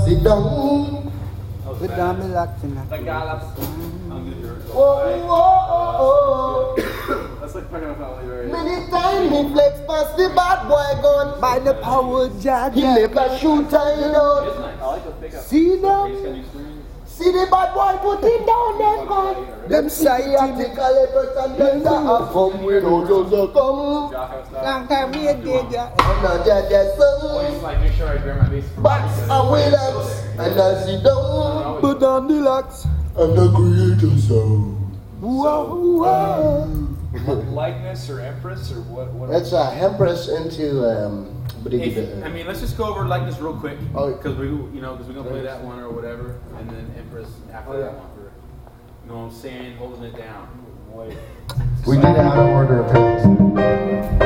sit down. Sit down, relaxing. Oh. That's like part of my very. Many times he flex past the bad boy gun. By the power jack. He never shoot I know. I like the pickup. See them? See the bad boy put him down them gun. Them psychiatric and them that have come with no just a come. Long time we ain't dead yet. And not just some. Like, make sure I grab my base. Box and relax. And I sit down. Put on the locks. And the creator sound. Whoa. Likeness or empress or what? That's a empress into I mean, let's just go over likeness real quick Oh. because we're gonna play that one or whatever, and then empress after that one. You know what I'm saying? Holding it down. Wait. We did it out of order apparently.